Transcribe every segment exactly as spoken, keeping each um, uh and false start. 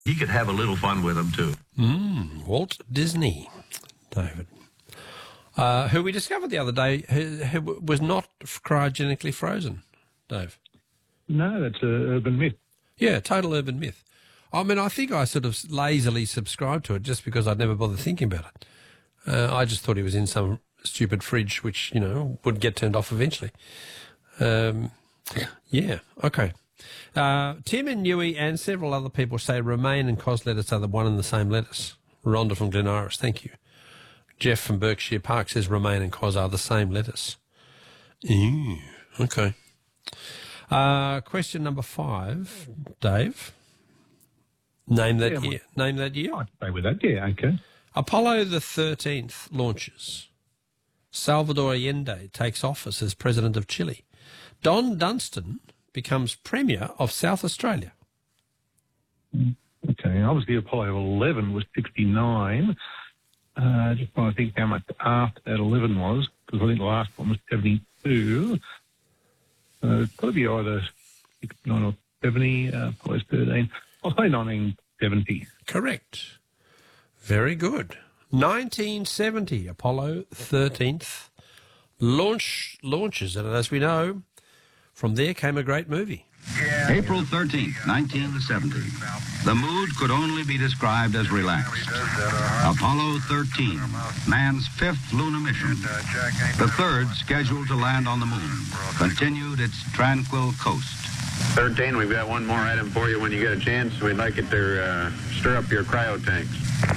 he could have a little fun with them too. Mm, Walt Disney, David. Uh, who we discovered the other day who, who was not cryogenically frozen, Dave. No, that's an urban myth. Yeah, total urban myth. I mean, I think I sort of lazily subscribed to it just because I'd never bothered thinking about it. Uh, I just thought he was in some stupid fridge which, you know, would get turned off eventually. Um, yeah, okay. Uh, Tim and Newey and several other people say Romaine and Cos lettuce are the one and the same lettuce. Rhonda from Glen Iris, thank you. Jeff from Berkshire Park says Romaine and Cos are the same lettuce. Ew, okay. Uh, question number five, Dave. Name that Yeah, year. Name that year. I'd stay with that, yeah, okay. Apollo the thirteenth launches. Salvador Allende takes office as president of Chile. Don Dunstan becomes premier of South Australia. Okay, obviously Apollo eleven was sixty-nine. Uh, just trying to think how much after that eleven was, because I think the last one was seventy-two. So it's got to be either sixty-nine or seventy, uh, Apollo thirteen. I'll say nineteen seventy. Correct. Very good. nineteen seventy, Apollo thirteenth launch launches, and as we know, from there came a great movie. April thirteenth, nineteen seventy. The mood could only be described as relaxed. Apollo thirteen, man's fifth lunar mission. The third scheduled to land on the moon, continued its tranquil coast. thirteen, we've got one more item for you when you get a chance. We'd like it to uh, stir up your cryo tanks.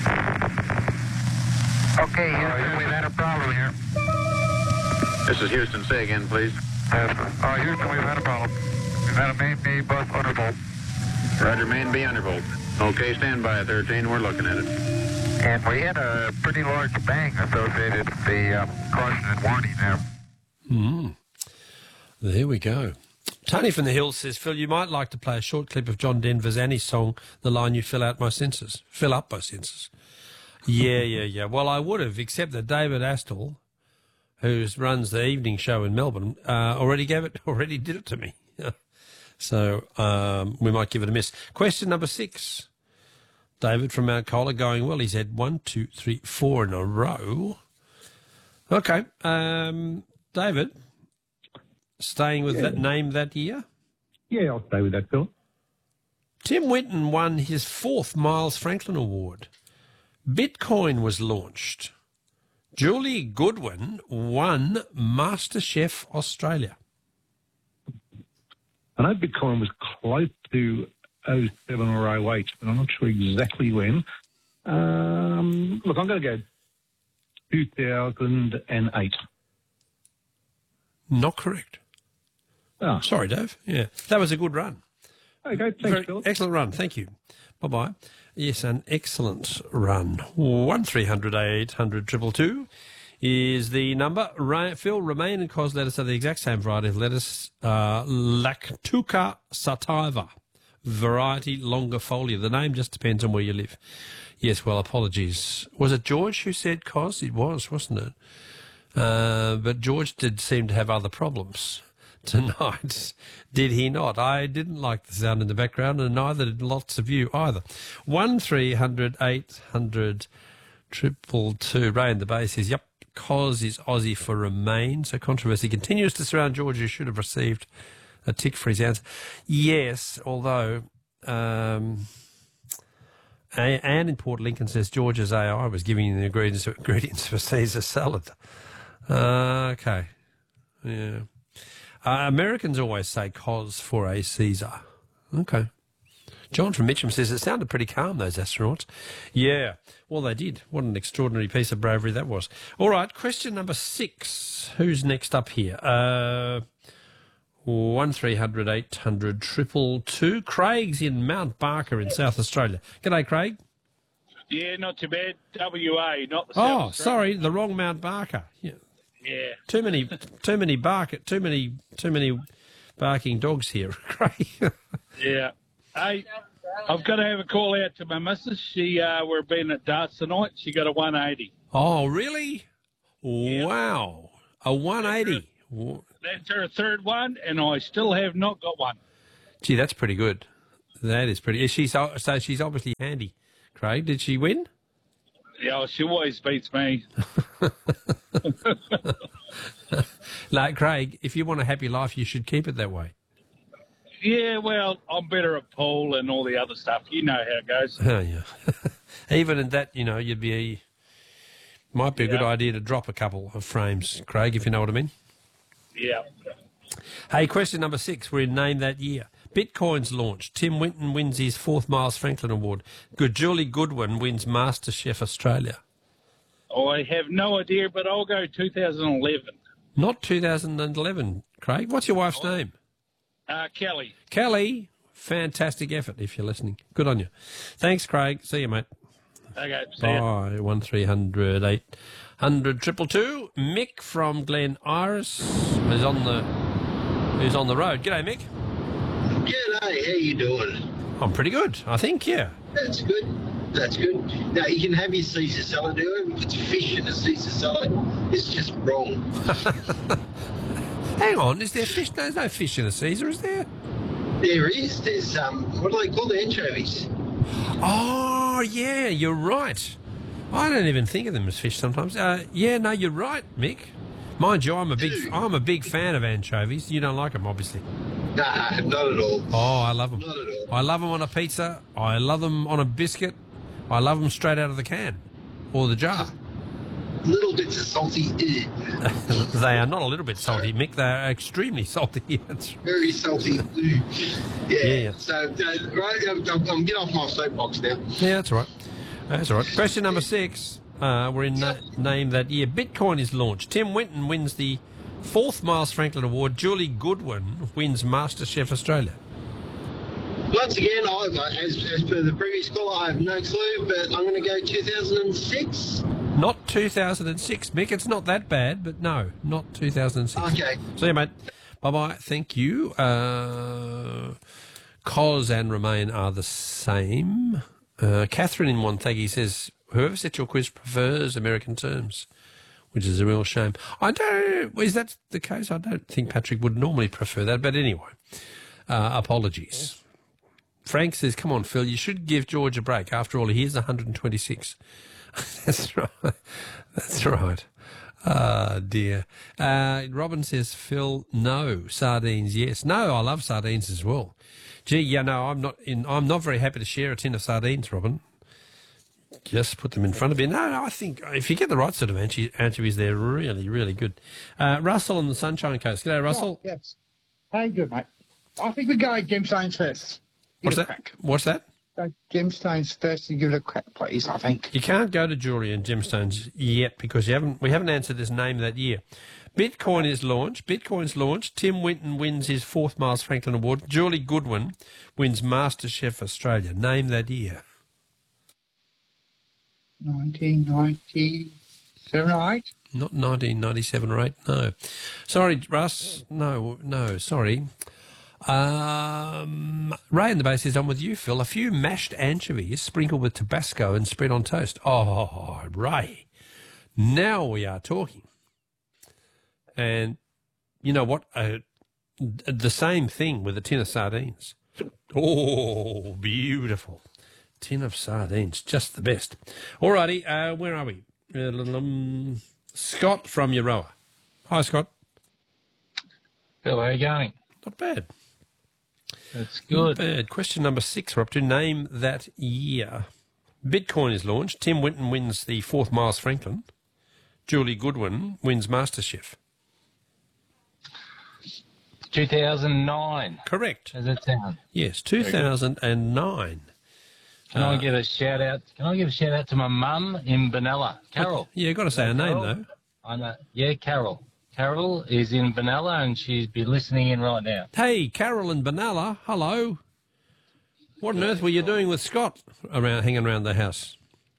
Okay, Houston, we've had a problem here. This is Houston. Say again, please. Yes. Uh, Houston, we've had a problem. We've had a main B bus undervolt. Roger, main B undervolt. Okay, stand by at thirteen. We're looking at it. And we had a pretty large bang associated with the um, caution and warning there. Mm. There we go. Tony from the Hills says, Phil, you might like to play a short clip of John Denver's Annie song, the line, you fill out my senses. Fill up my senses. Yeah, yeah, yeah. Well, I would have, except that David Astle, who runs the evening show in Melbourne, uh, already gave it, already did it to me. So um, we might give it a miss. Question number six. David from Mount Colah going well. He's had one, two, three, four in a row. Okay. Um, David, staying with Yeah. that name that year. Yeah, I'll stay with that, Phil. Tim Winton won his fourth Miles Franklin Award. Bitcoin was launched. Julie Goodwin won MasterChef Australia. I know Bitcoin was close to oh seven or oh eight, but I'm not sure exactly when. Um, look, I'm going to go two thousand eight. Not correct. Oh, Sorry, Dave. Yeah, that was a good run. okay, thanks, Very Phil. excellent run. Thank you. Bye-bye. Yes, an excellent run. one three hundred eight hundred two two two is the number. Ra- Phil, Romaine and Cos lettuce are the exact same variety of lettuce. Uh, Lactuca sativa, variety longifolia. The name just depends on where you live. Yes, well, apologies. Was it George who said Cos? It was, wasn't it? Uh, but George did seem to have other problems tonight, did he not? I didn't like the sound in the background, and neither did lots of you either. One three hundred eight hundred triple two. Ray in the base says, yep, Cos is Aussie for Romaine. So controversy continues to surround George, who should have received a tick for his answer. Yes, although um, Anne in Port Lincoln says George's A I was giving you the ingredients, ingredients for Caesar salad. Uh, okay, yeah. Uh, Americans always say Cos for a Caesar. Okay. John from Mitcham says it sounded pretty calm, those astronauts. Yeah, well, they did. What an extraordinary piece of bravery that was. All right, question number six. Who's next up here? Uh, one three hundred eight hundred triple two. Craig's in Mount Barker in South Australia. G'day, Craig. Yeah, not too bad. W A, not the South Oh, Australia. sorry, the wrong Mount Barker. Yeah. Yeah. Too many, too many bark, too many, too many barking dogs here, Craig. Yeah. Hey, I've got to have a call out to my missus. She, uh, we're being at darts tonight. She got a one eighty. Oh, really? Wow, a one eighty. That's her third one, and I still have not got one. Gee, that's pretty good. That is pretty. Is she so, so she's obviously handy. Craig, did she win? Yeah, she always beats me. Like Craig, if you want a happy life, you should keep it that way. Yeah, well, I'm better at pool and all the other stuff. You know how it goes. Oh, yeah. Even in that, you know, you'd be a, might be a Yeah. good idea to drop a couple of frames, Craig, if you know what I mean. Yeah. Hey, question number six. We're in Name That Year. Bitcoin's launched. Tim Winton wins his fourth Miles Franklin Award. Good Julie Goodwin wins MasterChef Australia. I have no idea, but I'll go two thousand eleven. Not two thousand eleven, Craig. What's your wife's name? Uh, Kelly. Kelly. Fantastic effort, if you're listening. Good on you. Thanks, Craig. See you, mate. Okay, see ya. Bye. One three hundred eight hundred triple two. Mick from Glen Iris is on the who's on the road. G'day, Mick. G'day, how you doing? I'm pretty good, I think. Yeah. That's good. That's good. Now, you can have your Caesar salad, do it. If it's fish in a Caesar salad, it's just wrong. Hang on, is there fish? There's no fish in a Caesar, is there? There is. There's, um, what do they call the anchovies? Oh, yeah, you're right. I don't even think of them as fish sometimes. Uh, yeah, no, you're right, Mick. Mind you, I'm a big, I'm a big fan of anchovies. You don't like them, obviously. Nah, not at all. Oh, I love them. Not at all. I love them on a pizza. I love them on a biscuit. I love them straight out of the can or the jar. Little bits of salty. Ew. They are not a little bit salty, Mick. They are extremely salty. That's Very salty. Ew. Yeah. Yeah. So, uh, right, I'm, I'm, I'm getting off my soapbox now. Yeah, that's all right. That's all right. Question number six. Uh, we're in na- Name That Year. Bitcoin is launched. Tim Winton wins the fourth Miles Franklin Award. Julie Goodwin wins MasterChef Australia. Once again, I, as, as per the previous call, I have no clue, but I'm going to go two thousand six. Not two thousand six, Mick. It's not that bad, but no, not two thousand six. Okay. See you, mate. Bye-bye. Thank you. Uh, Cos and Remain are the same. Uh, Catherine in Wonthaggi says, whoever set your quiz prefers American terms, which is a real shame. I don't... Is that the case? I don't think Patrick would normally prefer that, but anyway. Uh, apologies. Frank says, come on, Phil, you should give George a break. After all, he is one hundred twenty-six. That's right. That's right. Ah, dear. Uh, Robin says, Phil, no. Sardines, yes. No, I love sardines as well. Gee, yeah, no, I'm not in. I'm not very happy to share a tin of sardines, Robin. Just put them in front of you. No, no, I think if you get the right sort of ancho- anchovies, they're really, really good. Uh, Russell on the Sunshine Coast. G'day, Russell. Oh, yes. How you good, mate? I think we go gemstones first. Give What's it a that? crack. What's that? Go gemstones first and give it a crack, please, I think. You can't go to jewellery and gemstones yet because you haven't. We haven't answered this Name That Year. Bitcoin is launched. Bitcoin's launched. Tim Winton wins his fourth Miles Franklin Award. Julie Goodwin wins MasterChef Australia. Name That Year. nineteen ninety-seven or eight? Not nineteen ninety-seven or eight. No, sorry, Russ. No, no, sorry. Um, Ray in the base is on with you, Phil. A few mashed anchovies sprinkled with Tabasco and spread on toast. Oh, Ray. Now we are talking. And you know what? Uh, the same thing with a tin of sardines. Oh, beautiful. Tin of sardines. Just the best. All righty. Uh, where are we? Uh, um, Scott from Euroa. Hi, Scott. Phil, how are you going? Not bad. That's good. Not bad. Question number six. We're up to Name That Year. Bitcoin is launched. Tim Winton wins the fourth Miles Franklin. Julie Goodwin wins MasterChef. two thousand nine. Correct. Does that sound? Yes, two thousand nine. Can Uh, I give a shout out? Can I give a shout out to my mum in Benalla, Carol? Yeah, you've got to say her name, though. I know. Yeah, Carol. Carol is in Benalla and she's be listening in right now. Hey, Carol in Benalla, hello. What on earth were you doing with Scott around, hanging around the house?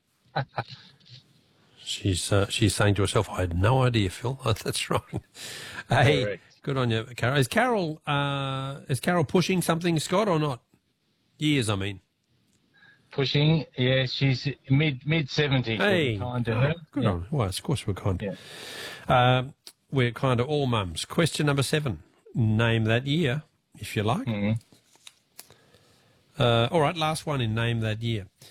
she's uh, she's saying to herself, I had no idea, Phil. Oh, that's right. Hey, Correct. good on you, Carol. Is Carol uh, is Carol pushing something, Scott, or not? Years, I mean. Pushing, yeah, she's mid mid seventies. Hey, kind to her. good Yeah. on. Well, of course we're kind. Yeah. Um, we're kind of all mums. Question number seven. Name that year, if you like. Mhm. Uh, all right, last one in Name That Year.